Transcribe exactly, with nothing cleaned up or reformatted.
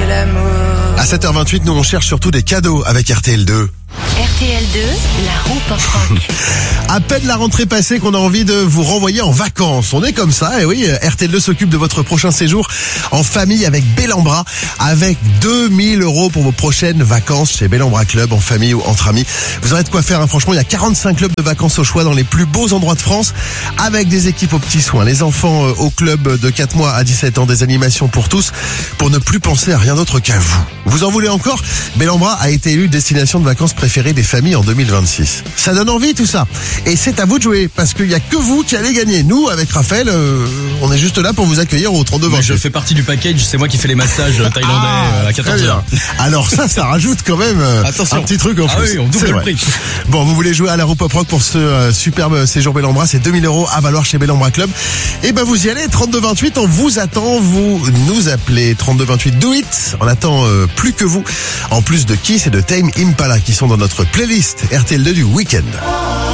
de l'amour. À sept heures vingt-huit, nous on cherche surtout des cadeaux avec R T L deux. R T L deux, la roue pop rock. À peine la rentrée passée qu'on a envie de vous renvoyer en vacances. On est comme ça, et oui, R T L deux s'occupe de votre prochain séjour en famille avec Bellambra, avec deux mille euros pour vos prochaines vacances chez Bellambra Club, en famille ou entre amis. Vous aurez de quoi faire, hein. Franchement, il y a quarante-cinq clubs de vacances au choix dans les plus beaux endroits de France, avec des équipes aux petits soins, les enfants au club de quatre mois à dix-sept ans, des animations pour tous, pour ne plus penser à rien d'autre qu'à vous. Vous en voulez encore? Bellambra a été élue destination de vacances préférée des familles en deux mille vingt-six. Ça donne envie tout ça. Et c'est à vous de jouer, parce qu'il n'y a que vous qui allez gagner. Nous, avec Raphaël, euh, on est juste là pour vous accueillir au trente-deux vingt. Je fais partie du package, c'est moi qui fais les massages thaïlandais ah, à quatorze heures. Alors ça, ça rajoute quand même euh, un petit truc en ah plus. Oui, on double le prix. Bon, vous voulez jouer à la roue pop rock pour ce euh, superbe séjour Bellambra, c'est deux mille euros à valoir chez Bellambra Club. Et ben vous y allez, trente-deux vingt-huit, on vous attend, vous nous appelez trente-deux vingt-huit, do it. On attend euh, plus que vous. En plus de Kiss et de Tame Impala qui sont dans notre playlist R T L deux du week-end.